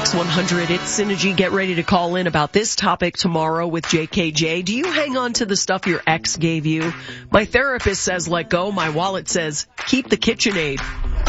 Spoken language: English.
X100, it's Synergy. Get ready to call in about this topic tomorrow with JKJ. Do you hang on to the stuff your ex gave you? My therapist says let go. My wallet says keep the KitchenAid.